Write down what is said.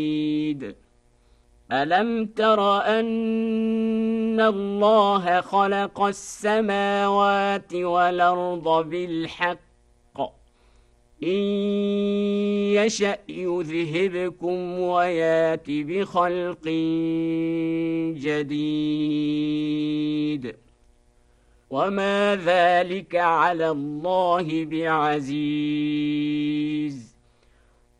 ألم تر أن الله خلق السماوات والأرض بالحق إن يشأ يذهبكم ويات بخلق جديد وما ذلك على الله بعزيز